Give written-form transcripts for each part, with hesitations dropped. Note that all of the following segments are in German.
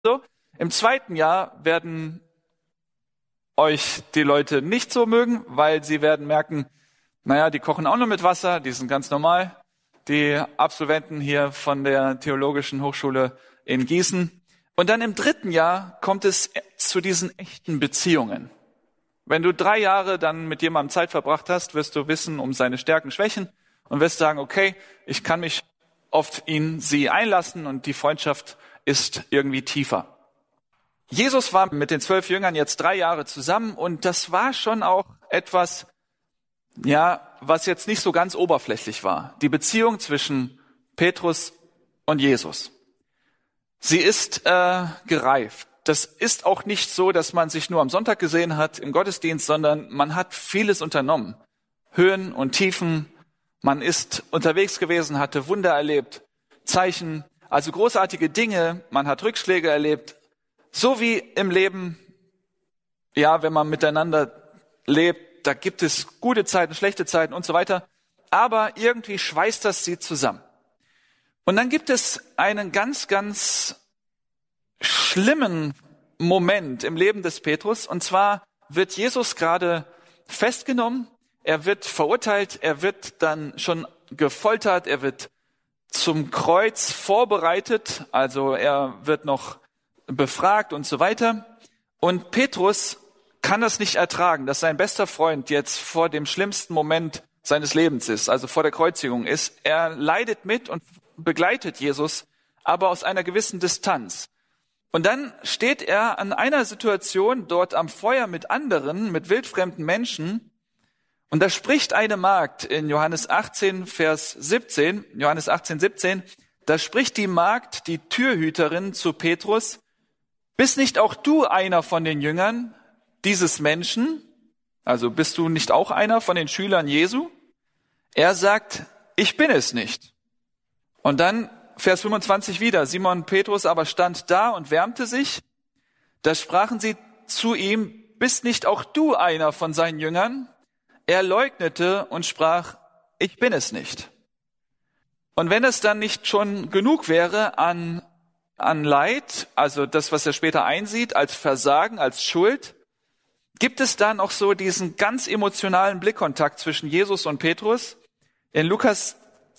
So, im zweiten Jahr werden euch die Leute nicht so mögen, weil sie werden merken, naja, die kochen auch nur mit Wasser, die sind ganz normal. Die Absolventen hier von der Theologischen Hochschule in Gießen. Und dann im dritten Jahr kommt es zu diesen echten Beziehungen. Wenn du 3 Jahre dann mit jemandem Zeit verbracht hast, wirst du wissen um seine Stärken, Schwächen und wirst sagen, okay, ich kann mich auf sie einlassen und die Freundschaft ist irgendwie tiefer. Jesus war mit den 12 Jüngern jetzt 3 Jahre zusammen und das war schon auch etwas, ja, was jetzt nicht so ganz oberflächlich war. Die Beziehung zwischen Petrus und Jesus. Sie ist gereift. Das ist auch nicht so, dass man sich nur am Sonntag gesehen hat im Gottesdienst, sondern man hat vieles unternommen. Höhen und Tiefen. Man ist unterwegs gewesen, hatte Wunder erlebt, Zeichen, also großartige Dinge. Man hat Rückschläge erlebt. So wie im Leben, ja, wenn man miteinander lebt, da gibt es gute Zeiten, schlechte Zeiten und so weiter. Aber irgendwie schweißt das sie zusammen. Und dann gibt es einen ganz, ganz schlimmen Moment im Leben des Petrus. Und zwar wird Jesus gerade festgenommen. Er wird verurteilt. Er wird dann schon gefoltert. Er wird zum Kreuz vorbereitet. Also er wird noch befragt und so weiter. Und Petrus kann das nicht ertragen, dass sein bester Freund jetzt vor dem schlimmsten Moment seines Lebens ist, also vor der Kreuzigung ist. Er leidet mit und begleitet Jesus, aber aus einer gewissen Distanz. Und dann steht er an einer Situation dort am Feuer mit anderen, mit wildfremden Menschen. Und da spricht eine Magd in Johannes 18, Vers 17, Johannes 18, 17, da spricht die Magd, die Türhüterin zu Petrus, bist nicht auch du einer von den Jüngern dieses Menschen? Also bist du nicht auch einer von den Schülern Jesu? Er sagt, ich bin es nicht. Und dann Vers 25 wieder, Simon Petrus aber stand da und wärmte sich. Da sprachen sie zu ihm, bist nicht auch du einer von seinen Jüngern? Er leugnete und sprach, ich bin es nicht. Und wenn es dann nicht schon genug wäre an Leid, also das, was er später einsieht, als Versagen, als Schuld, gibt es dann auch so diesen ganz emotionalen Blickkontakt zwischen Jesus und Petrus. In Lukas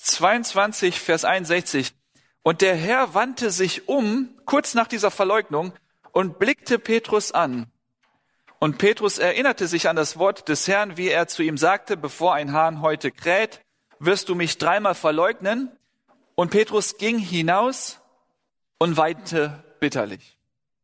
22, Vers 61. Und der Herr wandte sich um, kurz nach dieser Verleugnung, und blickte Petrus an. Und Petrus erinnerte sich an das Wort des Herrn, wie er zu ihm sagte, bevor ein Hahn heute kräht, wirst du mich 3-mal verleugnen. Und Petrus ging hinaus und weinte bitterlich.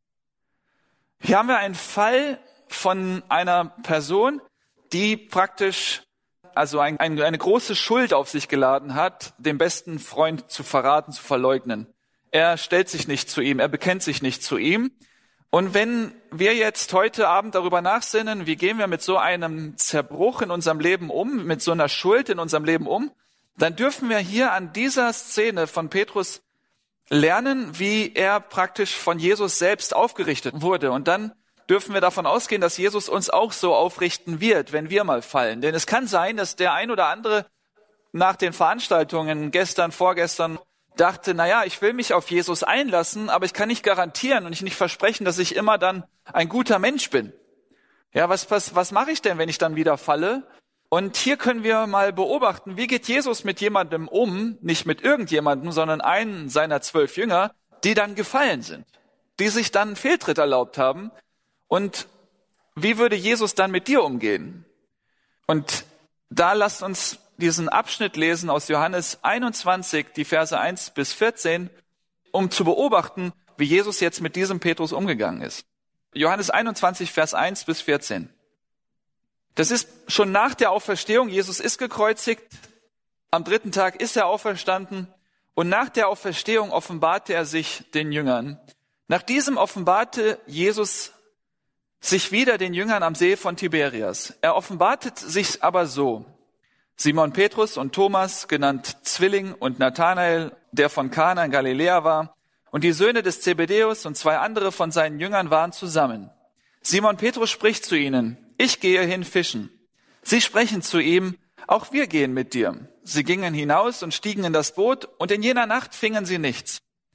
Hier haben wir einen Fall von einer Person, die praktisch also eine große Schuld auf sich geladen hat, den besten Freund zu verraten, zu verleugnen. Er stellt sich nicht zu ihm, er bekennt sich nicht zu ihm. Und wenn wir jetzt heute Abend darüber nachsinnen, wie gehen wir mit so einem Zerbruch in unserem Leben um, mit so einer Schuld in unserem Leben um, dann dürfen wir hier an dieser Szene von Petrus lernen, wie er praktisch von Jesus selbst aufgerichtet wurde. Und dann dürfen wir davon ausgehen, dass Jesus uns auch so aufrichten wird, wenn wir mal fallen. Denn es kann sein, dass der ein oder andere nach den Veranstaltungen gestern, vorgestern dachte, naja, ich will mich auf Jesus einlassen, aber ich kann nicht garantieren und ich nicht versprechen, dass ich immer dann ein guter Mensch bin. Ja, was mache ich denn, wenn ich dann wieder falle? Und hier können wir mal beobachten, wie geht Jesus mit jemandem um, nicht mit irgendjemandem, sondern einen seiner 12 Jünger, die dann gefallen sind, die sich dann einen Fehltritt erlaubt haben. Und wie würde Jesus dann mit dir umgehen? Und da lasst uns diesen Abschnitt lesen aus Johannes 21, die Verse 1 bis 14, um zu beobachten, wie Jesus jetzt mit diesem Petrus umgegangen ist. Johannes 21, Vers 1 bis 14. Das ist schon nach der Auferstehung. Jesus ist gekreuzigt. Am 3. Tag ist er auferstanden. Und nach der Auferstehung offenbarte er sich den Jüngern. Nach diesem offenbarte Jesus sich wieder den Jüngern am See von Tiberias. Er offenbartet sich aber so. Simon Petrus und Thomas, genannt Zwilling, und Nathanael, der von Kana in Galiläa war, und die Söhne des Zebedäus und 2 andere von seinen Jüngern waren zusammen. Simon Petrus spricht zu ihnen, ich gehe hin fischen. Sie sprechen zu ihm, auch wir gehen mit dir. Sie gingen hinaus und stiegen in das Boot, und in jener Nacht fingen sie nichts.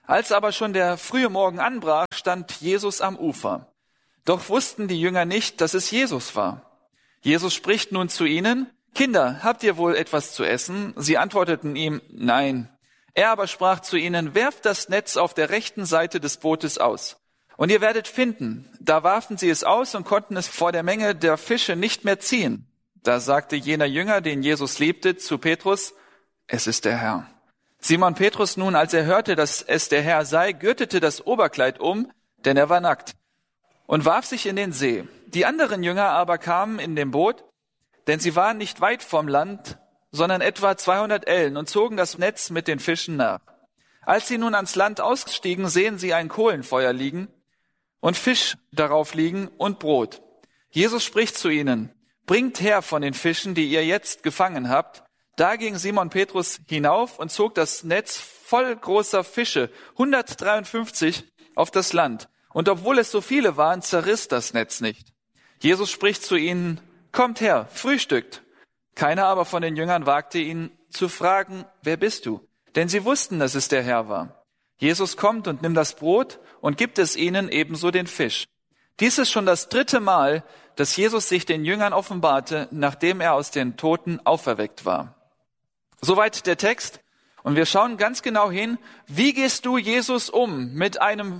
Als aber schon der frühe Morgen anbrach, stand Jesus am Ufer. Doch wussten die Jünger nicht, dass es Jesus war. Jesus spricht nun zu ihnen: Kinder, habt ihr wohl etwas zu essen? Sie antworteten ihm: Nein. Er aber sprach zu ihnen: Werft das Netz auf der rechten Seite des Bootes aus, und ihr werdet finden. Da warfen sie es aus und konnten es vor der Menge der Fische nicht mehr ziehen. Da sagte jener Jünger, den Jesus liebte, zu Petrus: Es ist der Herr. Simon Petrus nun, als er hörte, dass es der Herr sei, gürtete das Oberkleid um, denn er war nackt, und warf sich in den See. Die anderen Jünger aber kamen in dem Boot, denn sie waren nicht weit vom Land, sondern etwa 200 Ellen, und zogen das Netz mit den Fischen nach. Als sie nun ans Land ausstiegen, sehen sie ein Kohlenfeuer liegen und Fisch darauf liegen und Brot. Jesus spricht zu ihnen: Bringt her von den Fischen, die ihr jetzt gefangen habt. Da ging Simon Petrus hinauf und zog das Netz voll großer Fische, 153, auf das Land. Und obwohl es so viele waren, zerriss das Netz nicht. Jesus spricht zu ihnen: Kommt her, frühstückt. Keiner aber von den Jüngern wagte ihn zu fragen: Wer bist du? Denn sie wussten, dass es der Herr war. Jesus kommt und nimmt das Brot und gibt es ihnen, ebenso den Fisch. Dies ist schon das 3. Mal, dass Jesus sich den Jüngern offenbarte, nachdem er aus den Toten auferweckt war. Soweit der Text. Und wir schauen ganz genau hin, wie gehst du, Jesus, um mit einem,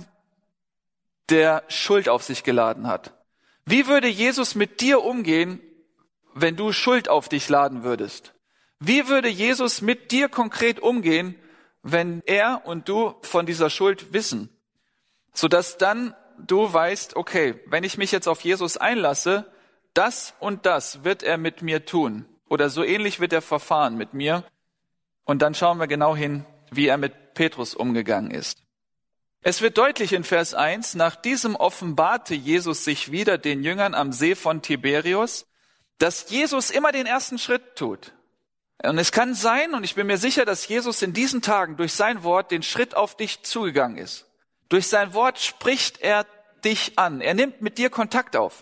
der Schuld auf sich geladen hat? Wie würde Jesus mit dir umgehen, wenn du Schuld auf dich laden würdest? Wie würde Jesus mit dir konkret umgehen, wenn er und du von dieser Schuld wissen? Sodass dann du weißt, okay, wenn ich mich jetzt auf Jesus einlasse, das und das wird er mit mir tun. Oder so ähnlich wird er verfahren mit mir. Und dann schauen wir genau hin, wie er mit Petrus umgegangen ist. Es wird deutlich in Vers 1, nach diesem offenbarte Jesus sich wieder den Jüngern am See von Tiberias, dass Jesus immer den ersten Schritt tut. Und es kann sein, und ich bin mir sicher, dass Jesus in diesen Tagen durch sein Wort den Schritt auf dich zugegangen ist. Durch sein Wort spricht er dich an. Er nimmt mit dir Kontakt auf.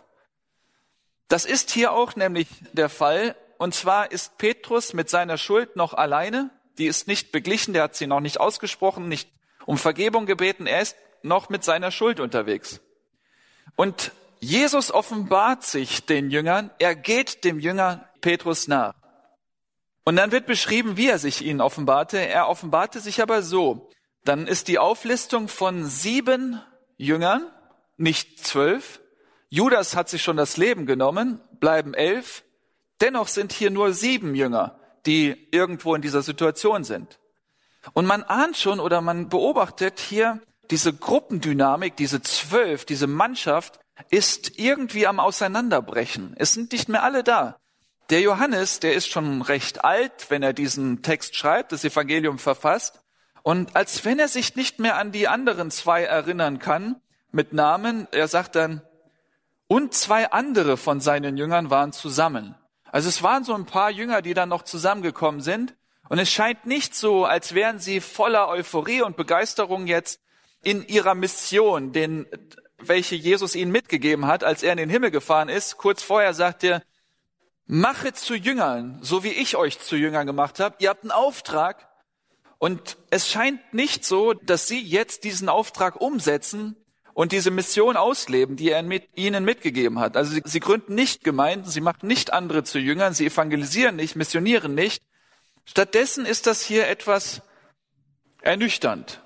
Das ist hier auch nämlich der Fall. Und zwar ist Petrus mit seiner Schuld noch alleine. Die ist nicht beglichen, der hat sie noch nicht ausgesprochen, nicht um Vergebung gebeten. Er ist noch mit seiner Schuld unterwegs. Und Jesus offenbart sich den Jüngern. Er geht dem Jünger Petrus nach. Und dann wird beschrieben, wie er sich ihnen offenbarte. Er offenbarte sich aber so. Dann ist die Auflistung von 7 Jüngern, nicht 12. Judas hat sich schon das Leben genommen, bleiben 11. Dennoch sind hier nur 7 Jünger, die irgendwo in dieser Situation sind. Und man ahnt schon oder man beobachtet hier diese Gruppendynamik, diese 12, diese Mannschaft ist irgendwie am Auseinanderbrechen. Es sind nicht mehr alle da. Der Johannes, der ist schon recht alt, wenn er diesen Text schreibt, das Evangelium verfasst. Und als wenn er sich nicht mehr an die anderen 2 erinnern kann, mit Namen, er sagt dann, und 2 andere von seinen Jüngern waren zusammen. Also es waren so ein paar Jünger, die dann noch zusammengekommen sind. Und es scheint nicht so, als wären sie voller Euphorie und Begeisterung jetzt in ihrer Mission, welche Jesus ihnen mitgegeben hat, als er in den Himmel gefahren ist. Kurz vorher sagt er: Mache zu Jüngern, so wie ich euch zu Jüngern gemacht habe. Ihr habt einen Auftrag. Und es scheint nicht so, dass sie jetzt diesen Auftrag umsetzen und diese Mission ausleben, die er ihnen mitgegeben hat. Also sie gründen nicht Gemeinden, sie machen nicht andere zu Jüngern, sie evangelisieren nicht, missionieren nicht. Stattdessen ist das hier etwas ernüchternd.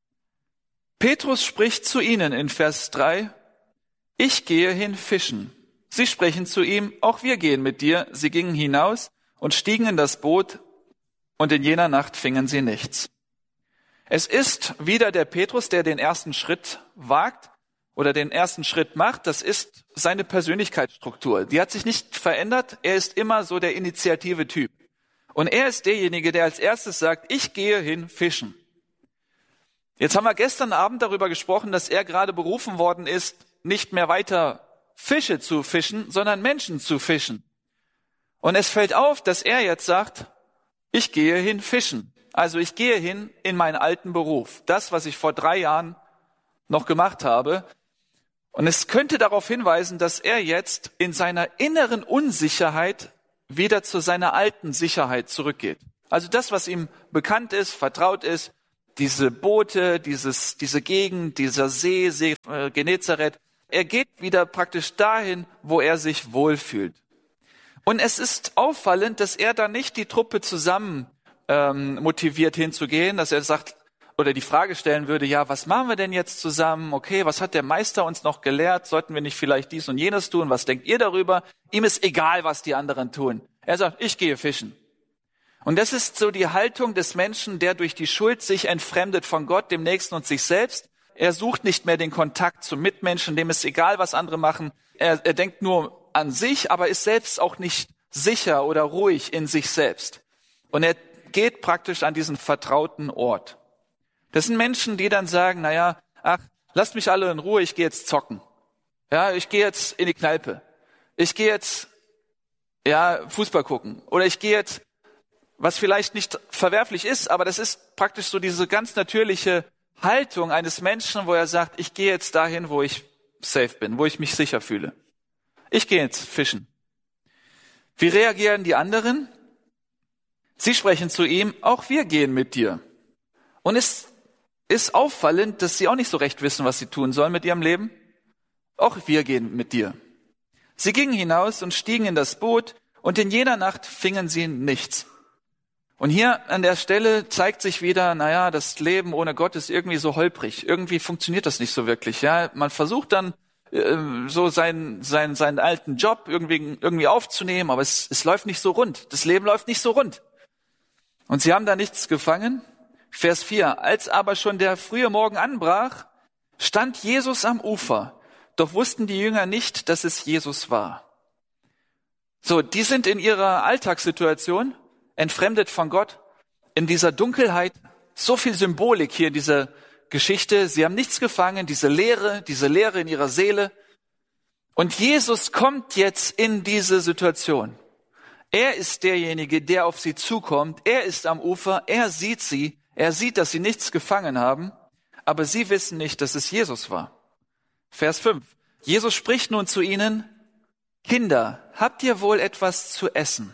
Petrus spricht zu ihnen in Vers 3, ich gehe hin fischen. Sie sprechen zu ihm, auch wir gehen mit dir. Sie gingen hinaus und stiegen in das Boot, und in jener Nacht fingen sie nichts. Es ist wieder der Petrus, der den ersten Schritt wagt oder den ersten Schritt macht. Das ist seine Persönlichkeitsstruktur. Die hat sich nicht verändert. Er ist immer so der Initiative-Typ. Und er ist derjenige, der als erstes sagt, ich gehe hin fischen. Jetzt haben wir gestern Abend darüber gesprochen, dass er gerade berufen worden ist, nicht mehr weiter Fische zu fischen, sondern Menschen zu fischen. Und es fällt auf, dass er jetzt sagt, ich gehe hin fischen. Also ich gehe hin in meinen alten Beruf. Das, was ich vor 3 Jahren noch gemacht habe. Und es könnte darauf hinweisen, dass er jetzt in seiner inneren Unsicherheit wieder zu seiner alten Sicherheit zurückgeht. Also das, was ihm bekannt ist, vertraut ist, diese Boote, diese Gegend, dieser See Genezareth. Er geht wieder praktisch dahin, wo er sich wohlfühlt. Und es ist auffallend, dass er da nicht die Truppe zusammen motiviert hinzugehen, dass er sagt oder die Frage stellen würde, ja, was machen wir denn jetzt zusammen? Okay, was hat der Meister uns noch gelehrt? Sollten wir nicht vielleicht dies und jenes tun? Was denkt ihr darüber? Ihm ist egal, was die anderen tun. Er sagt, ich gehe fischen. Und das ist so die Haltung des Menschen, der durch die Schuld sich entfremdet von Gott, dem Nächsten und sich selbst. Er sucht nicht mehr den Kontakt zum Mitmenschen, dem ist egal, was andere machen. Er denkt nur an sich, aber ist selbst auch nicht sicher oder ruhig in sich selbst. Und er geht praktisch an diesen vertrauten Ort. Das sind Menschen, die dann sagen, lasst mich alle in Ruhe, ich gehe jetzt zocken. Ja, ich gehe jetzt in die Kneipe. Ich gehe jetzt, Fußball gucken. Oder ich gehe jetzt, was vielleicht nicht verwerflich ist, aber das ist praktisch so diese ganz natürliche Haltung eines Menschen, wo er sagt, ich gehe jetzt dahin, wo ich safe bin, wo ich mich sicher fühle. Ich gehe jetzt fischen. Wie reagieren die anderen? Sie sprechen zu ihm, auch wir gehen mit dir. Und es ist auffallend, dass sie auch nicht so recht wissen, was sie tun sollen mit ihrem Leben. Auch wir gehen mit dir. Sie gingen hinaus und stiegen in das Boot, und in jener Nacht fingen sie nichts. Und hier an der Stelle zeigt sich wieder, das Leben ohne Gott ist irgendwie so holprig. Irgendwie funktioniert das nicht so wirklich. Ja, man versucht dann so seinen alten Job irgendwie aufzunehmen, aber es läuft nicht so rund. Das Leben läuft nicht so rund. Und sie haben da nichts gefangen. Vers 4. Als aber schon der frühe Morgen anbrach, stand Jesus am Ufer. Doch wussten die Jünger nicht, dass es Jesus war. So, die sind in ihrer Alltagssituation entfremdet von Gott, in dieser Dunkelheit, so viel Symbolik hier in dieser Geschichte. Sie haben nichts gefangen, diese Leere in ihrer Seele. Und Jesus kommt jetzt in diese Situation. Er ist derjenige, der auf sie zukommt. Er ist am Ufer, er sieht sie. Er sieht, dass sie nichts gefangen haben, aber sie wissen nicht, dass es Jesus war. Vers 5. Jesus spricht nun zu ihnen, Kinder, habt ihr wohl etwas zu essen?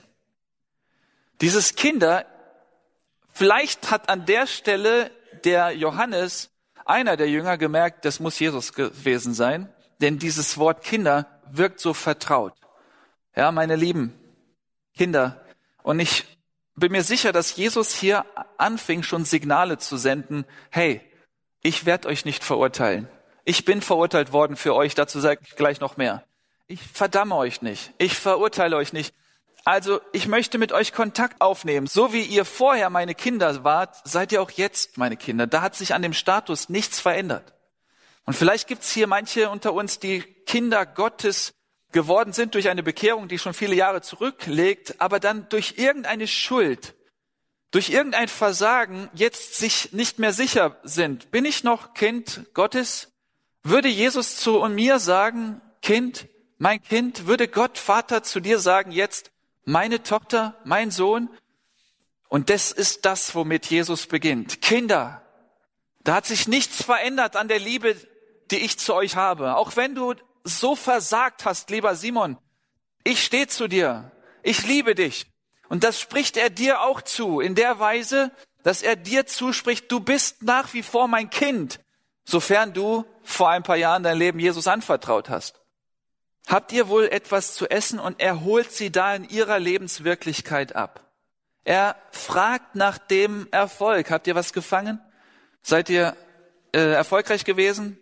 Dieses Kinder, vielleicht hat an der Stelle der Johannes, einer der Jünger, gemerkt, das muss Jesus gewesen sein, denn dieses Wort Kinder wirkt so vertraut. Ja, meine lieben Kinder, und ich bin mir sicher, dass Jesus hier anfing, schon Signale zu senden. Hey, ich werde euch nicht verurteilen. Ich bin verurteilt worden für euch, dazu sage ich gleich noch mehr. Ich verdamme euch nicht. Ich verurteile euch nicht. Also ich möchte mit euch Kontakt aufnehmen. So wie ihr vorher meine Kinder wart, seid ihr auch jetzt meine Kinder. Da hat sich an dem Status nichts verändert. Und vielleicht gibt's hier manche unter uns, die Kinder Gottes geworden sind durch eine Bekehrung, die schon viele Jahre zurückliegt, aber dann durch irgendeine Schuld, durch irgendein Versagen jetzt sich nicht mehr sicher sind. Bin ich noch Kind Gottes? Würde Jesus zu mir sagen, Kind, mein Kind? Würde Gott, Vater, zu dir sagen, jetzt meine Tochter, mein Sohn? Und das ist das, womit Jesus beginnt. Kinder, da hat sich nichts verändert an der Liebe, die ich zu euch habe. Auch wenn du so versagt hast, lieber Simon, ich stehe zu dir, ich liebe dich. Und das spricht er dir auch zu, in der Weise, dass er dir zuspricht, du bist nach wie vor mein Kind, sofern du vor ein paar Jahren dein Leben Jesus anvertraut hast. Habt ihr wohl etwas zu essen? Und er holt sie da in ihrer Lebenswirklichkeit ab. Er fragt nach dem Erfolg. Habt ihr was gefangen? Seid ihr erfolgreich gewesen?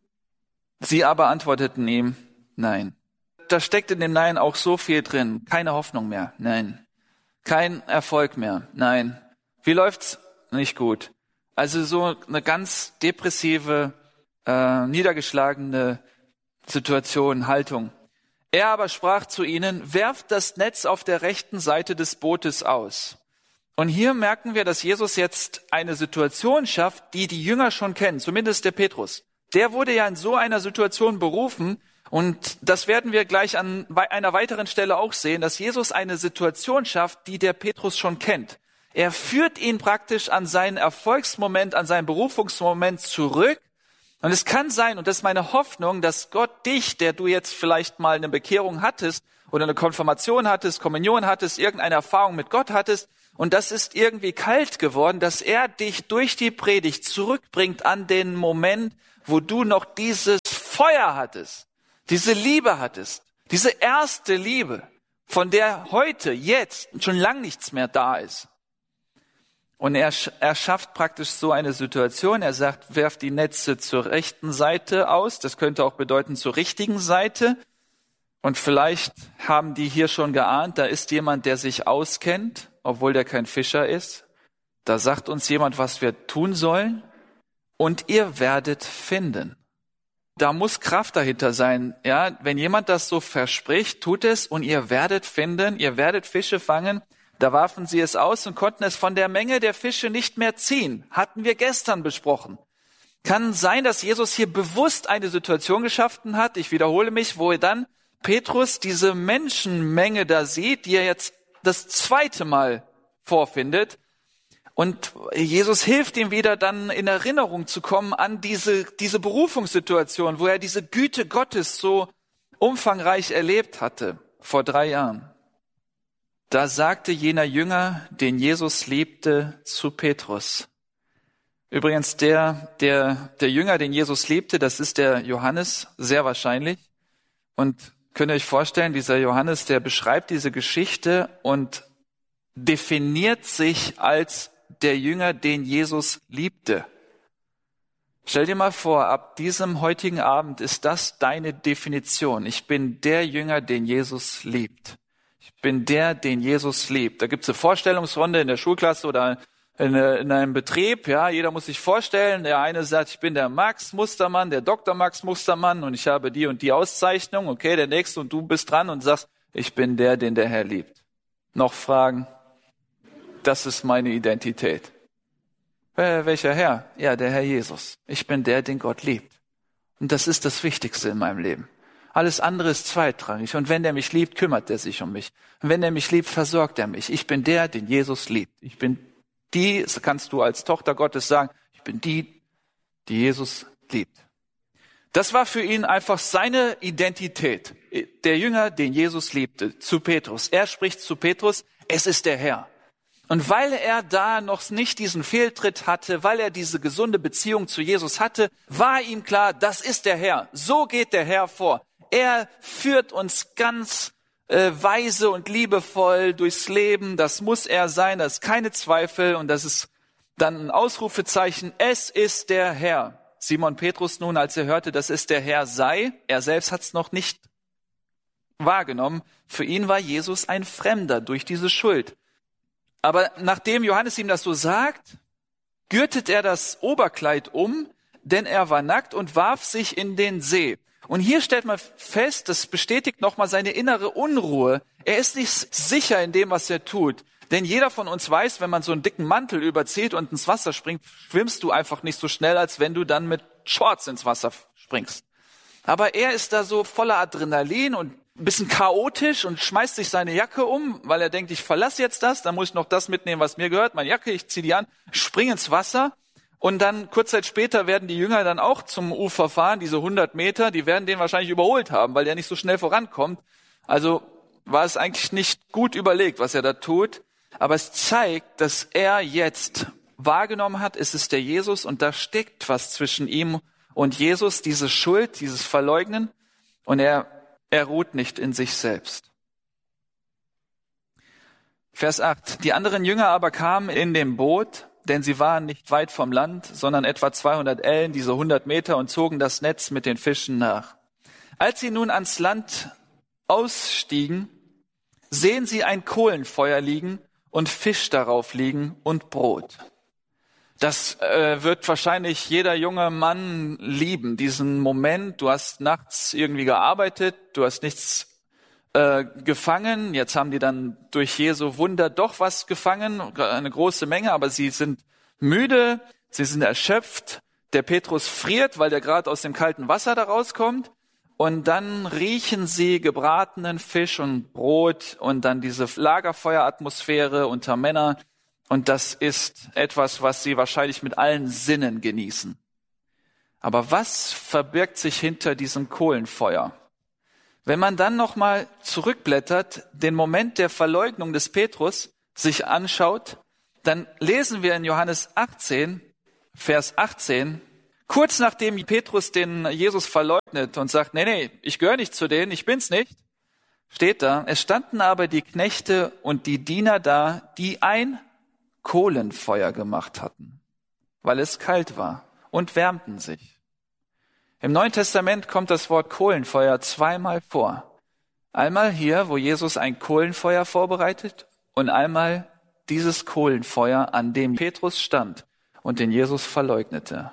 Sie aber antworteten ihm, nein. Da steckt in dem Nein auch so viel drin. Keine Hoffnung mehr, nein. Kein Erfolg mehr, nein. Wie läuft's? Nicht gut. Also so eine ganz depressive, niedergeschlagene Situation, Haltung. Er aber sprach zu ihnen, werft das Netz auf der rechten Seite des Bootes aus. Und hier merken wir, dass Jesus jetzt eine Situation schafft, die die Jünger schon kennen, zumindest der Petrus. Der wurde ja in so einer Situation berufen, und das werden wir gleich an einer weiteren Stelle auch sehen, dass Jesus eine Situation schafft, die der Petrus schon kennt. Er führt ihn praktisch an seinen Erfolgsmoment, an seinen Berufungsmoment zurück. Und es kann sein, und das ist meine Hoffnung, dass Gott dich, der du jetzt vielleicht mal eine Bekehrung hattest oder eine Konfirmation hattest, Kommunion hattest, irgendeine Erfahrung mit Gott hattest, und das ist irgendwie kalt geworden, dass er dich durch die Predigt zurückbringt an den Moment, wo du noch dieses Feuer hattest, diese Liebe hattest, diese erste Liebe, von der heute, jetzt schon lang nichts mehr da ist. Und er schafft praktisch so eine Situation. Er sagt, werft die Netze zur rechten Seite aus. Das könnte auch bedeuten zur richtigen Seite. Und vielleicht haben die hier schon geahnt, da ist jemand, der sich auskennt, obwohl der kein Fischer ist. Da sagt uns jemand, was wir tun sollen. Und ihr werdet finden. Da muss Kraft dahinter sein. Ja, wenn jemand das so verspricht, tut es und ihr werdet finden, ihr werdet Fische fangen. Da warfen sie es aus und konnten es von der Menge der Fische nicht mehr ziehen. Hatten wir gestern besprochen. Kann sein, dass Jesus hier bewusst eine Situation geschaffen hat, ich wiederhole mich, wo er dann Petrus diese Menschenmenge da sieht, die er jetzt das zweite Mal vorfindet. Und Jesus hilft ihm wieder dann in Erinnerung zu kommen an diese Berufungssituation, wo er diese Güte Gottes so umfangreich erlebt hatte, vor 3 Jahren. Da sagte jener Jünger, den Jesus liebte, zu Petrus. Übrigens, der Jünger, den Jesus liebte, das ist der Johannes, sehr wahrscheinlich. Und könnt ihr euch vorstellen, dieser Johannes, der beschreibt diese Geschichte und definiert sich als der Jünger, den Jesus liebte. Stell dir mal vor, ab diesem heutigen Abend ist das deine Definition. Ich bin der Jünger, den Jesus liebt. Ich bin der, den Jesus liebt. Da gibt's eine Vorstellungsrunde in der Schulklasse oder in einem Betrieb. Ja, jeder muss sich vorstellen. Der eine sagt, ich bin der Max Mustermann, der Dr. Max Mustermann und ich habe die und die Auszeichnung. Okay, der nächste und du bist dran und sagst, ich bin der, den der Herr liebt. Noch Fragen? Das ist meine Identität. Welcher Herr? Ja, der Herr Jesus. Ich bin der, den Gott liebt. Und das ist das Wichtigste in meinem Leben. Alles andere ist zweitrangig. Und wenn er mich liebt, kümmert er sich um mich. Und wenn er mich liebt, versorgt er mich. Ich bin der, den Jesus liebt. Ich bin die, das kannst du als Tochter Gottes sagen, ich bin die Jesus liebt. Das war für ihn einfach seine Identität. Der Jünger, den Jesus liebte, zu Petrus. Er spricht zu Petrus, es ist der Herr. Und weil er da noch nicht diesen Fehltritt hatte, weil er diese gesunde Beziehung zu Jesus hatte, war ihm klar, das ist der Herr. So geht der Herr vor. Er führt uns ganz weise und liebevoll durchs Leben. Das muss er sein, das ist keine Zweifel. Und das ist dann ein Ausrufezeichen. Es ist der Herr. Simon Petrus nun, als er hörte, dass es der Herr sei, er selbst hat es noch nicht wahrgenommen. Für ihn war Jesus ein Fremder durch diese Schuld. Aber nachdem Johannes ihm das so sagt, gürtet er das Oberkleid um, denn er war nackt und warf sich in den See. Und hier stellt man fest, das bestätigt nochmal seine innere Unruhe. Er ist nicht sicher in dem, was er tut. Denn jeder von uns weiß, wenn man so einen dicken Mantel überzieht und ins Wasser springt, schwimmst du einfach nicht so schnell, als wenn du dann mit Shorts ins Wasser springst. Aber er ist da so voller Adrenalin und ein bisschen chaotisch und schmeißt sich seine Jacke um, weil er denkt, ich verlasse jetzt das, dann muss ich noch das mitnehmen, was mir gehört, meine Jacke, ich ziehe die an, spring ins Wasser und dann kurz Zeit später werden die Jünger dann auch zum Ufer fahren, diese 100 Meter, die werden den wahrscheinlich überholt haben, weil der nicht so schnell vorankommt. Also war es eigentlich nicht gut überlegt, was er da tut, aber es zeigt, dass er jetzt wahrgenommen hat, es ist der Jesus und da steckt was zwischen ihm und Jesus, diese Schuld, dieses Verleugnen und er ruht nicht in sich selbst. Vers 8. Die anderen Jünger aber kamen in dem Boot, denn sie waren nicht weit vom Land, sondern etwa 200 Ellen, diese 100 Meter, und zogen das Netz mit den Fischen nach. Als sie nun ans Land ausstiegen, sehen sie ein Kohlenfeuer liegen und Fisch darauf liegen und Brot. Das wird wahrscheinlich jeder junge Mann lieben, diesen Moment. Du hast nachts irgendwie gearbeitet, du hast nichts gefangen. Jetzt haben die dann durch Jesu Wunder doch was gefangen, eine große Menge, aber sie sind müde, sie sind erschöpft. Der Petrus friert, weil der gerade aus dem kalten Wasser da rauskommt. Und dann riechen sie gebratenen Fisch und Brot und dann diese Lagerfeueratmosphäre unter Männern. Und das ist etwas, was sie wahrscheinlich mit allen Sinnen genießen. Aber was verbirgt sich hinter diesem Kohlenfeuer? Wenn man dann nochmal zurückblättert, den Moment der Verleugnung des Petrus, sich anschaut, dann lesen wir in Johannes 18, Vers 18, kurz nachdem Petrus den Jesus verleugnet und sagt, nee, ich gehöre nicht zu denen, ich bin's nicht, steht da, es standen aber die Knechte und die Diener da, die ein Kohlenfeuer gemacht hatten, weil es kalt war, und wärmten sich. Im Neuen Testament kommt das Wort Kohlenfeuer zweimal vor. Einmal hier, wo Jesus ein Kohlenfeuer vorbereitet, und einmal dieses Kohlenfeuer, an dem Petrus stand und den Jesus verleugnete.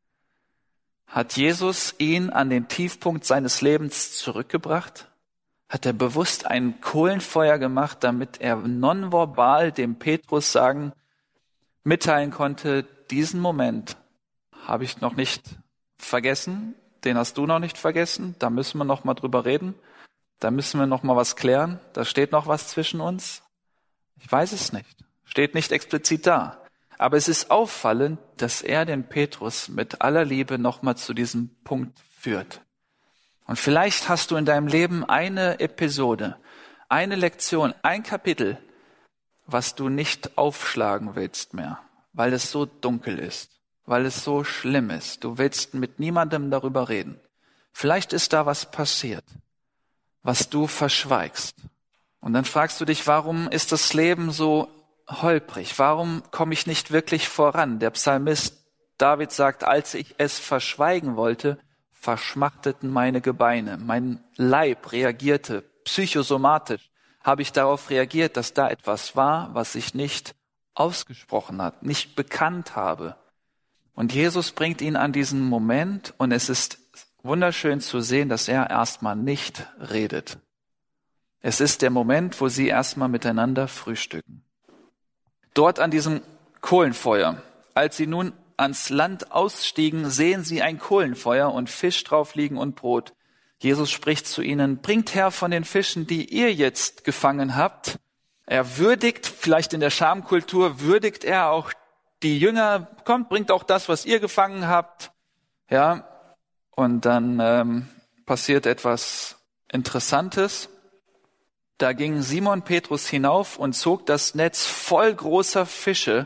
Hat Jesus ihn an den Tiefpunkt seines Lebens zurückgebracht? Hat er bewusst ein Kohlenfeuer gemacht, damit er nonverbal dem Petrus mitteilen konnte, diesen Moment habe ich noch nicht vergessen, den hast du noch nicht vergessen, da müssen wir noch mal drüber reden, da müssen wir noch mal was klären, da steht noch was zwischen uns. Ich weiß es nicht, steht nicht explizit da. Aber es ist auffallend, dass er den Petrus mit aller Liebe noch mal zu diesem Punkt führt. Und vielleicht hast du in deinem Leben eine Episode, eine Lektion, ein Kapitel, was du nicht aufschlagen willst mehr, weil es so dunkel ist, weil es so schlimm ist. Du willst mit niemandem darüber reden. Vielleicht ist da was passiert, was du verschweigst. Und dann fragst du dich, warum ist das Leben so holprig? Warum komme ich nicht wirklich voran? Der Psalmist David sagt, als ich es verschweigen wollte, verschmachteten meine Gebeine. Mein Leib reagierte psychosomatisch. Habe ich darauf reagiert, dass da etwas war, was ich nicht ausgesprochen hat, nicht bekannt habe. Und Jesus bringt ihn an diesen Moment und es ist wunderschön zu sehen, dass er erstmal nicht redet. Es ist der Moment, wo sie erstmal miteinander frühstücken. Dort an diesem Kohlenfeuer, als sie nun ans Land ausstiegen, sehen sie ein Kohlenfeuer und Fisch drauf liegen und Brot. Jesus spricht zu ihnen, bringt her von den Fischen, die ihr jetzt gefangen habt. Er würdigt, vielleicht in der Schamkultur, würdigt er auch die Jünger, kommt, bringt auch das, was ihr gefangen habt. Ja, und dann passiert etwas Interessantes. Da ging Simon Petrus hinauf und zog das Netz voll großer Fische,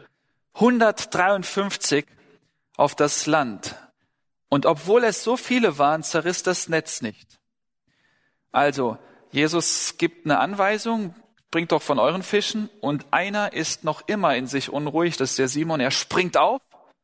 153, auf das Land. Und obwohl es so viele waren, zerriss das Netz nicht. Also, Jesus gibt eine Anweisung, bringt doch von euren Fischen, und einer ist noch immer in sich unruhig, das ist der Simon, er springt auf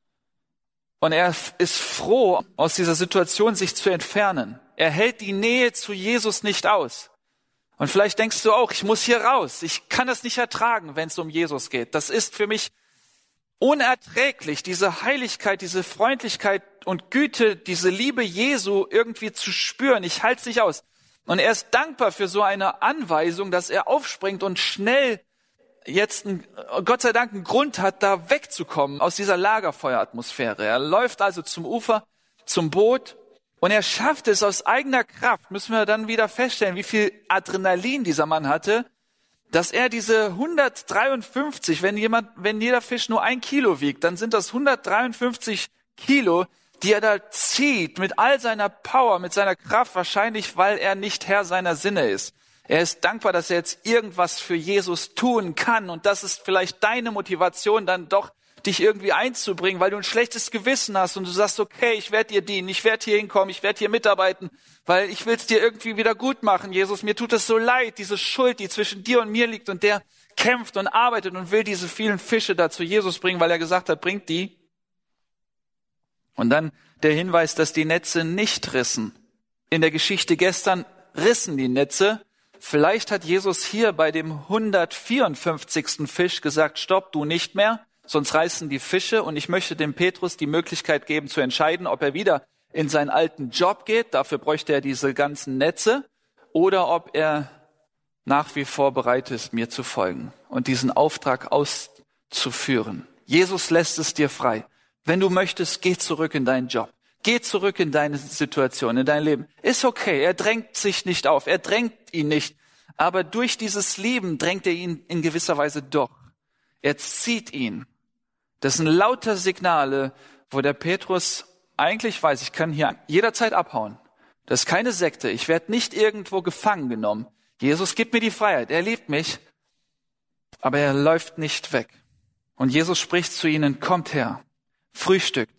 und er ist froh, aus dieser Situation sich zu entfernen. Er hält die Nähe zu Jesus nicht aus. Und vielleicht denkst du auch, ich muss hier raus. Ich kann das nicht ertragen, wenn es um Jesus geht. Das ist für mich unerträglich, diese Heiligkeit, diese Freundlichkeit und Güte, diese Liebe Jesu irgendwie zu spüren. Ich halte es nicht aus. Und er ist dankbar für so eine Anweisung, dass er aufspringt und schnell jetzt, Gott sei Dank, einen Grund hat, da wegzukommen aus dieser Lagerfeueratmosphäre. Er läuft also zum Ufer, zum Boot. Und er schafft es aus eigener Kraft, müssen wir dann wieder feststellen, wie viel Adrenalin dieser Mann hatte, dass er diese 153, wenn jeder Fisch nur 1 Kilo wiegt, dann sind das 153 Kilo, die er da zieht mit all seiner Power, mit seiner Kraft, wahrscheinlich, weil er nicht Herr seiner Sinne ist. Er ist dankbar, dass er jetzt irgendwas für Jesus tun kann, und das ist vielleicht deine Motivation, dann doch dich irgendwie einzubringen, weil du ein schlechtes Gewissen hast und du sagst, okay, ich werde dir dienen, ich werde hier hinkommen, ich werde hier mitarbeiten, weil ich will es dir irgendwie wieder gut machen. Jesus, mir tut es so leid, diese Schuld, die zwischen dir und mir liegt, und der kämpft und arbeitet und will diese vielen Fische da zu Jesus bringen, weil er gesagt hat, bringt die. Und dann der Hinweis, dass die Netze nicht rissen. In der Geschichte gestern rissen die Netze. Vielleicht hat Jesus hier bei dem 154. Fisch gesagt, stopp, du nicht mehr. Sonst reißen die Fische, und ich möchte dem Petrus die Möglichkeit geben zu entscheiden, ob er wieder in seinen alten Job geht, dafür bräuchte er diese ganzen Netze, oder ob er nach wie vor bereit ist, mir zu folgen und diesen Auftrag auszuführen. Jesus lässt es dir frei. Wenn du möchtest, geh zurück in deinen Job. Geh zurück in deine Situation, in dein Leben. Ist okay, er drängt sich nicht auf, er drängt ihn nicht, aber durch dieses Lieben drängt er ihn in gewisser Weise doch. Er zieht ihn. Das sind lauter Signale, wo der Petrus eigentlich weiß, ich kann hier jederzeit abhauen. Das ist keine Sekte. Ich werde nicht irgendwo gefangen genommen. Jesus gibt mir die Freiheit. Er liebt mich. Aber er läuft nicht weg. Und Jesus spricht zu ihnen, kommt her, frühstückt.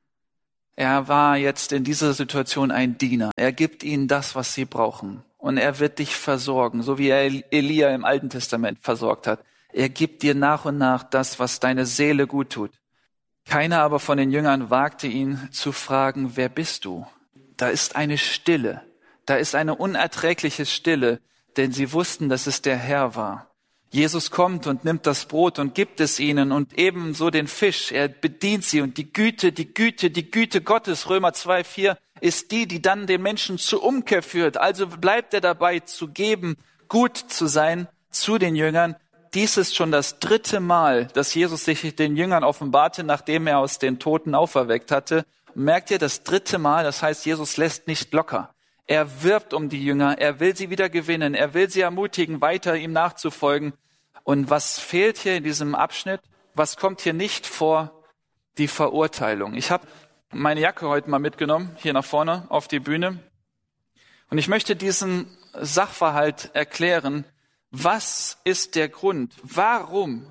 Er war jetzt in dieser Situation ein Diener. Er gibt ihnen das, was sie brauchen. Und er wird dich versorgen, so wie er Elia im Alten Testament versorgt hat. Er gibt dir nach und nach das, was deine Seele gut tut. Keiner aber von den Jüngern wagte ihn zu fragen, wer bist du? Da ist eine Stille, da ist eine unerträgliche Stille, denn sie wussten, dass es der Herr war. Jesus kommt und nimmt das Brot und gibt es ihnen und ebenso den Fisch. Er bedient sie und die Güte Gottes, Römer 2,4, ist die dann den Menschen zur Umkehr führt. Also bleibt er dabei zu geben, gut zu sein zu den Jüngern. Dies ist schon das 3. Mal, dass Jesus sich den Jüngern offenbarte, nachdem er aus den Toten auferweckt hatte. Und merkt ihr, das 3. Mal, das heißt, Jesus lässt nicht locker. Er wirbt um die Jünger, er will sie wieder gewinnen, er will sie ermutigen, weiter ihm nachzufolgen. Und was fehlt hier in diesem Abschnitt? Was kommt hier nicht vor? Die Verurteilung. Ich habe meine Jacke heute mal mitgenommen, hier nach vorne auf die Bühne. Und ich möchte diesen Sachverhalt erklären. Was ist der Grund? Warum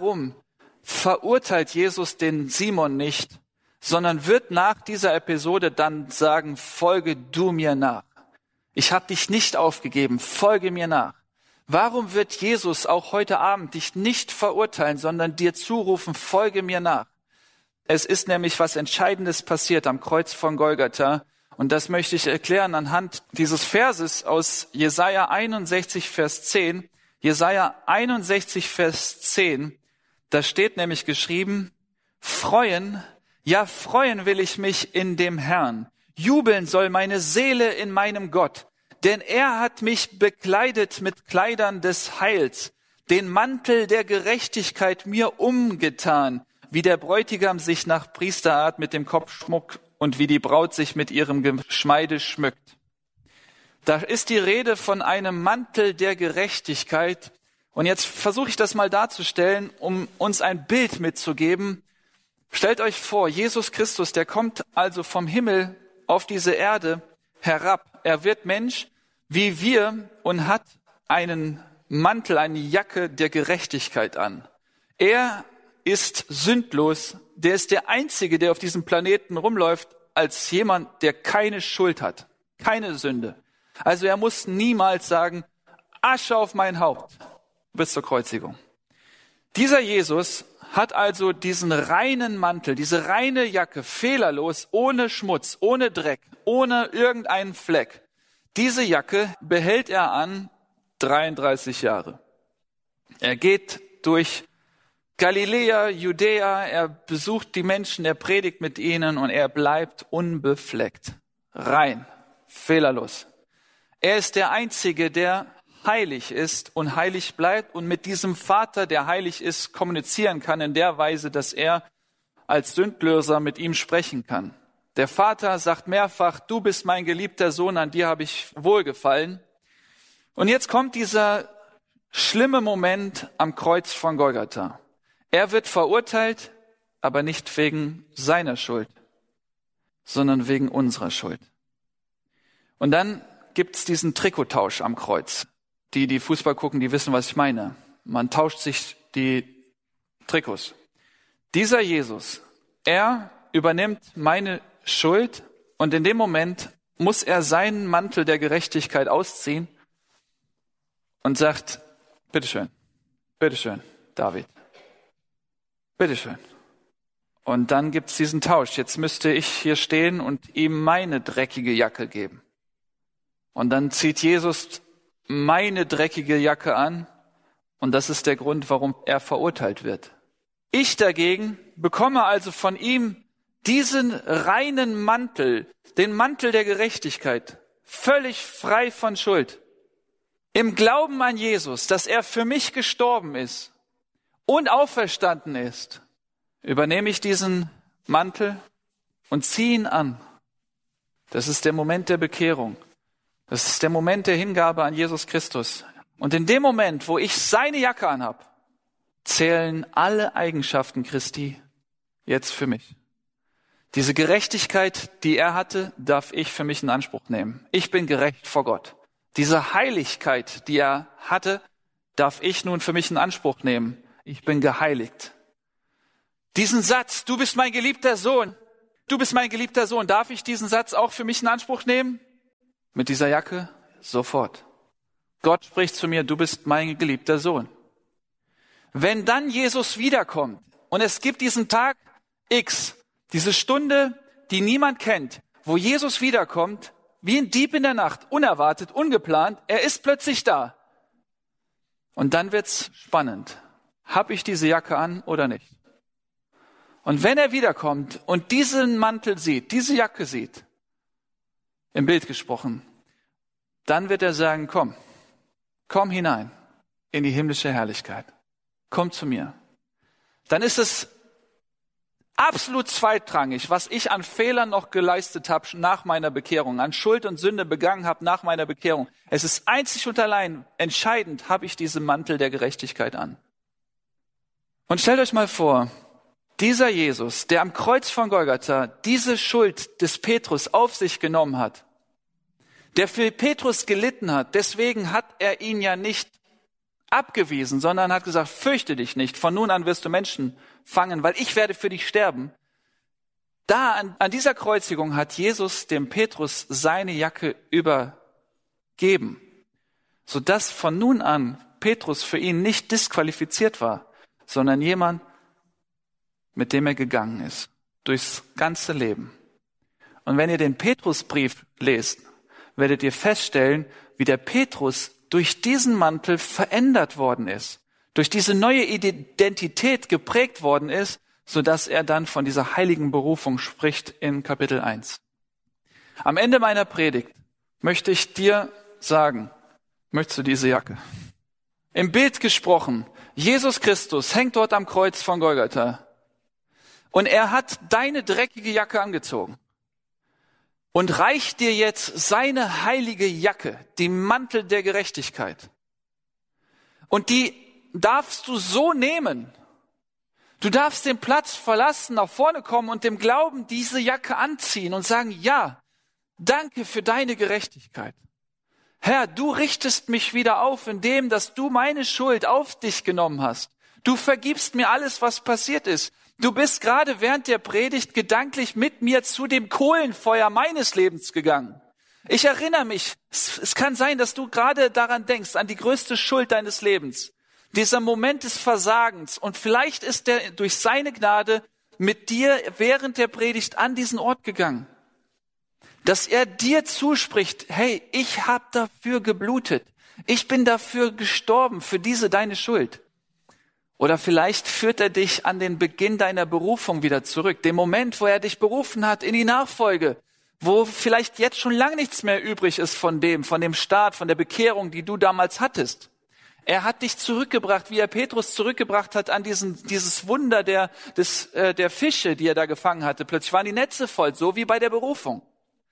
verurteilt Jesus den Simon nicht, sondern wird nach dieser Episode dann sagen, folge du mir nach. Ich habe dich nicht aufgegeben, folge mir nach. Warum wird Jesus auch heute Abend dich nicht verurteilen, sondern dir zurufen, folge mir nach? Es ist nämlich was Entscheidendes passiert am Kreuz von Golgatha. Und das möchte ich erklären anhand dieses Verses aus Jesaja 61, Vers 10. Jesaja 61, Vers 10, da steht nämlich geschrieben, freuen will ich mich in dem Herrn. Jubeln soll meine Seele in meinem Gott. Denn er hat mich bekleidet mit Kleidern des Heils, den Mantel der Gerechtigkeit mir umgetan, wie der Bräutigam sich nach Priesterart mit dem Kopfschmuck und wie die Braut sich mit ihrem Geschmeide schmückt. Da ist die Rede von einem Mantel der Gerechtigkeit. Und jetzt versuche ich das mal darzustellen, um uns ein Bild mitzugeben. Stellt euch vor, Jesus Christus, der kommt also vom Himmel auf diese Erde herab. Er wird Mensch wie wir und hat einen Mantel, eine Jacke der Gerechtigkeit an. Er ist sündlos. Der ist der Einzige, der auf diesem Planeten rumläuft, als jemand, der keine Schuld hat, keine Sünde. Also er muss niemals sagen, Asche auf mein Haupt bis zur Kreuzigung. Dieser Jesus hat also diesen reinen Mantel, diese reine Jacke, fehlerlos, ohne Schmutz, ohne Dreck, ohne irgendeinen Fleck. Diese Jacke behält er an 33 Jahre. Er geht durch Galiläa, Judäa, er besucht die Menschen, er predigt mit ihnen und er bleibt unbefleckt, rein, fehlerlos. Er ist der Einzige, der heilig ist und heilig bleibt und mit diesem Vater, der heilig ist, kommunizieren kann in der Weise, dass er als Sündlöser mit ihm sprechen kann. Der Vater sagt mehrfach, du bist mein geliebter Sohn, an dir habe ich wohlgefallen. Und jetzt kommt dieser schlimme Moment am Kreuz von Golgatha. Er wird verurteilt, aber nicht wegen seiner Schuld, sondern wegen unserer Schuld. Und dann gibt's diesen Trikottausch am Kreuz. Die Fußball gucken, die wissen, was ich meine. Man tauscht sich die Trikots. Dieser Jesus, er übernimmt meine Schuld und in dem Moment muss er seinen Mantel der Gerechtigkeit ausziehen und sagt, bitteschön, David, bitteschön. Und dann gibt's diesen Tausch. Jetzt müsste ich hier stehen und ihm meine dreckige Jacke geben. Und dann zieht Jesus meine dreckige Jacke an und das ist der Grund, warum er verurteilt wird. Ich dagegen bekomme also von ihm diesen reinen Mantel, den Mantel der Gerechtigkeit, völlig frei von Schuld. Im Glauben an Jesus, dass er für mich gestorben ist und auferstanden ist, übernehme ich diesen Mantel und ziehe ihn an. Das ist der Moment der Bekehrung. Das ist der Moment der Hingabe an Jesus Christus. Und in dem Moment, wo ich seine Jacke anhab, zählen alle Eigenschaften Christi jetzt für mich. Diese Gerechtigkeit, die er hatte, darf ich für mich in Anspruch nehmen. Ich bin gerecht vor Gott. Diese Heiligkeit, die er hatte, darf ich nun für mich in Anspruch nehmen. Ich bin geheiligt. Diesen Satz, du bist mein geliebter Sohn, du bist mein geliebter Sohn, darf ich diesen Satz auch für mich in Anspruch nehmen? Mit dieser Jacke? Sofort. Gott spricht zu mir, du bist mein geliebter Sohn. Wenn dann Jesus wiederkommt und es gibt diesen Tag X, diese Stunde, die niemand kennt, wo Jesus wiederkommt, wie ein Dieb in der Nacht, unerwartet, ungeplant, er ist plötzlich da. Und dann wird's spannend. Hab ich diese Jacke an oder nicht? Und wenn er wiederkommt und diesen Mantel sieht, diese Jacke sieht, im Bild gesprochen, dann wird er sagen, komm hinein in die himmlische Herrlichkeit. Komm zu mir. Dann ist es absolut zweitrangig, was ich an Fehlern noch geleistet habe nach meiner Bekehrung, an Schuld und Sünde begangen habe nach meiner Bekehrung. Es ist einzig und allein entscheidend, habe ich diesen Mantel der Gerechtigkeit an. Und stellt euch mal vor, dieser Jesus, der am Kreuz von Golgatha diese Schuld des Petrus auf sich genommen hat, der für Petrus gelitten hat, deswegen hat er ihn ja nicht abgewiesen, sondern hat gesagt, fürchte dich nicht, von nun an wirst du Menschen fangen, weil ich werde für dich sterben. Da an dieser Kreuzigung hat Jesus dem Petrus seine Jacke übergeben, sodass von nun an Petrus für ihn nicht disqualifiziert war, sondern jemand, mit dem er gegangen ist, durchs ganze Leben. Und wenn ihr den Petrusbrief lest, werdet ihr feststellen, wie der Petrus durch diesen Mantel verändert worden ist, durch diese neue Identität geprägt worden ist, sodass er dann von dieser heiligen Berufung spricht in Kapitel 1. Am Ende meiner Predigt möchte ich dir sagen, möchtest du diese Jacke? Im Bild gesprochen, Jesus Christus hängt dort am Kreuz von Golgatha und er hat deine dreckige Jacke angezogen und reicht dir jetzt seine heilige Jacke, die Mantel der Gerechtigkeit. Und die darfst du so nehmen. Du darfst den Platz verlassen, nach vorne kommen und dem Glauben diese Jacke anziehen und sagen, ja, danke für deine Gerechtigkeit. Herr, du richtest mich wieder auf, indem, dass du meine Schuld auf dich genommen hast. Du vergibst mir alles, was passiert ist. Du bist gerade während der Predigt gedanklich mit mir zu dem Kohlenfeuer meines Lebens gegangen. Ich erinnere mich, es kann sein, dass du gerade daran denkst, an die größte Schuld deines Lebens. Dieser Moment des Versagens. Und vielleicht ist er durch seine Gnade mit dir während der Predigt an diesen Ort gegangen. Dass er dir zuspricht, hey, ich habe dafür geblutet. Ich bin dafür gestorben, für diese deine Schuld. Oder vielleicht führt er dich an den Beginn deiner Berufung wieder zurück. Den Moment, wo er dich berufen hat in die Nachfolge. Wo vielleicht jetzt schon lang nichts mehr übrig ist von dem Start, von der Bekehrung, die du damals hattest. Er hat dich zurückgebracht, wie er Petrus zurückgebracht hat an dieses Wunder der Fische, die er da gefangen hatte. Plötzlich waren die Netze voll, so wie bei der Berufung.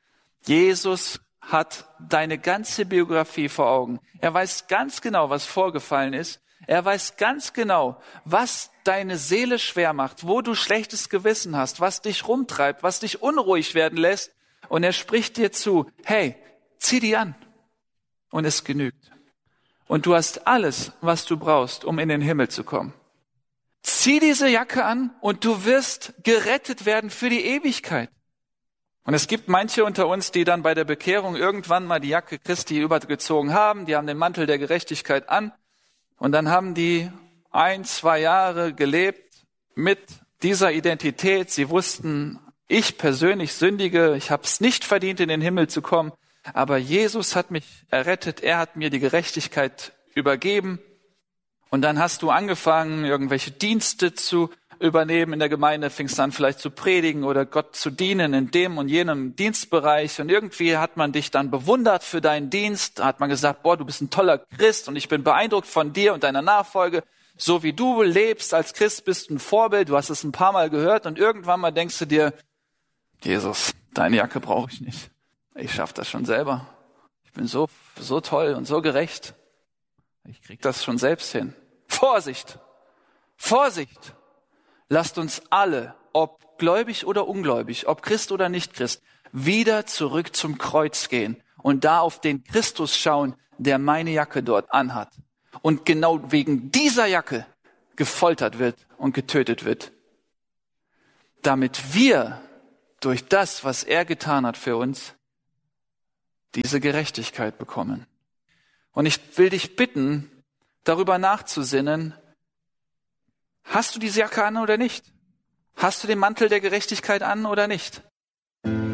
Jesus hat deine ganze Biografie vor Augen. Er weiß ganz genau, was vorgefallen ist. Er weiß ganz genau, was deine Seele schwer macht, wo du schlechtes Gewissen hast, was dich rumtreibt, was dich unruhig werden lässt. Und er spricht dir zu, hey, zieh die an. Und es genügt. Und du hast alles, was du brauchst, um in den Himmel zu kommen. Zieh diese Jacke an und du wirst gerettet werden für die Ewigkeit. Und es gibt manche unter uns, die dann bei der Bekehrung irgendwann mal die Jacke Christi übergezogen haben. Die haben den Mantel der Gerechtigkeit an. Und dann haben die 1-2 Jahre gelebt mit dieser Identität. Sie wussten, ich persönlich sündige, ich habe es nicht verdient, in den Himmel zu kommen. Aber Jesus hat mich errettet, er hat mir die Gerechtigkeit übergeben. Und dann hast du angefangen, irgendwelche Dienste zu übernehmen in der Gemeinde, fingst an vielleicht zu predigen oder Gott zu dienen in dem und jenem Dienstbereich. Und irgendwie hat man dich dann bewundert für deinen Dienst. Da hat man gesagt, boah, du bist ein toller Christ und ich bin beeindruckt von dir und deiner Nachfolge. So wie du lebst als Christ, bist du ein Vorbild. Du hast es ein paar Mal gehört und irgendwann mal denkst du dir, Jesus, deine Jacke brauche ich nicht. Ich schaffe das schon selber. Ich bin so toll und so gerecht. Ich krieg das schon selbst hin. Vorsicht! Vorsicht! Lasst uns alle, ob gläubig oder ungläubig, ob Christ oder nicht Christ, wieder zurück zum Kreuz gehen und da auf den Christus schauen, der meine Jacke dort anhat. und genau wegen dieser Jacke gefoltert wird und getötet wird, damit wir durch das, was er getan hat für uns, diese Gerechtigkeit bekommen. Und ich will dich bitten, darüber nachzusinnen, hast du diese Jacke an oder nicht? Hast du den Mantel der Gerechtigkeit an oder nicht?